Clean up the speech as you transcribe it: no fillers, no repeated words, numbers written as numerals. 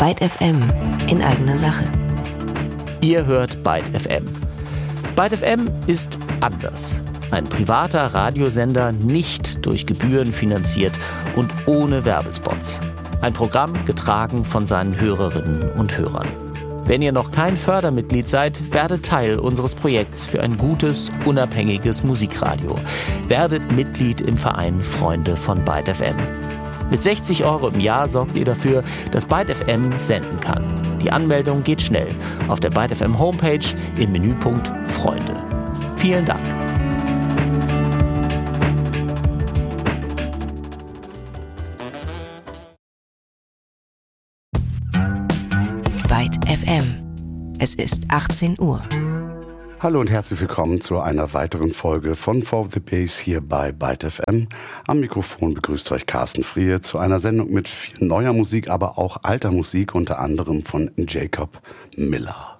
Byte FM in eigener Sache. Ihr hört Byte FM. Byte FM ist anders. Ein privater Radiosender, nicht durch Gebühren finanziert und ohne Werbespots. Ein Programm getragen von seinen Hörerinnen und Hörern. Wenn ihr noch kein Fördermitglied seid, werdet Teil unseres Projekts für ein gutes, unabhängiges Musikradio. Werdet Mitglied im Verein Freunde von Byte FM. Mit 60 € im Jahr sorgt ihr dafür, dass Byte FM senden kann. Die Anmeldung geht schnell auf der Byte FM Homepage im Menüpunkt Freunde. Vielen Dank. Byte FM. Es ist 18 Uhr. Hallo und herzlich willkommen zu einer weiteren Folge von For the Bass hier bei Byte FM. Am Mikrofon begrüßt euch Carsten Friehe zu einer Sendung mit viel neuer Musik, aber auch alter Musik, unter anderem von Jacob Miller.